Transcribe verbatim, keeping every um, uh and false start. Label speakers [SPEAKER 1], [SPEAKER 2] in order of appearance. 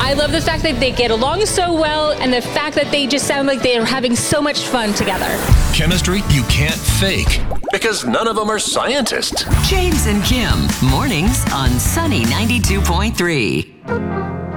[SPEAKER 1] I love the fact that they get along so well and the fact that they just sound like they're having so much fun together.
[SPEAKER 2] Chemistry you can't fake because none of them are scientists.
[SPEAKER 3] James and Kim, mornings on Sunny ninety-two point three.